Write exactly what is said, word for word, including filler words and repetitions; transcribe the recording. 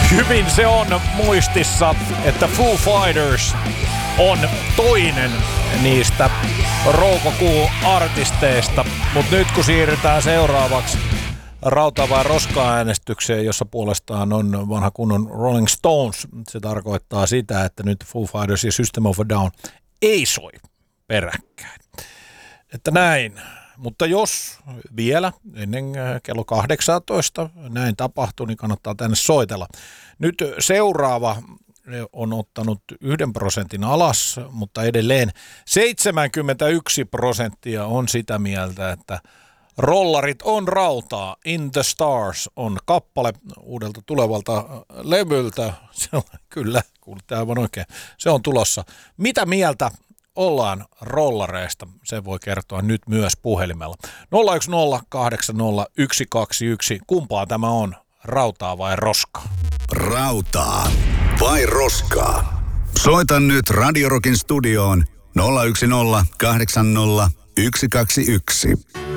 Hyvin se on muistissa, että Foo Fighters on toinen niistä roukokuuartisteista, mutta nyt kun siirrytään seuraavaksi rauta- vai roska-äänestykseen, jossa puolestaan on vanha kunnon Rolling Stones, se tarkoittaa sitä, että nyt Foo Fighters ja System of a Down ei soi peräkkäin. Että näin. Mutta jos vielä ennen kello kahdeksantoista näin tapahtuu, niin kannattaa tänne soitella. Nyt seuraava on ottanut yhden prosentin alas, mutta edelleen seitsemänkymmentäyksi prosenttia on sitä mieltä, että rollarit on rautaa. In the Stars on kappale uudelta tulevalta levyltä. Se on, kyllä, kuulitte aivan oikein. Se on tulossa. Mitä mieltä ollaan rollareista? Se voi kertoa nyt myös puhelimella. nolla yksi nolla kahdeksan nolla yksi kaksi yksi. Kumpaa tämä on? Rautaa vai roskaa? Rautaa vai roskaa? Soita nyt Radio Rockin studioon nolla yksi nolla kahdeksan nolla yksi kaksi yksi.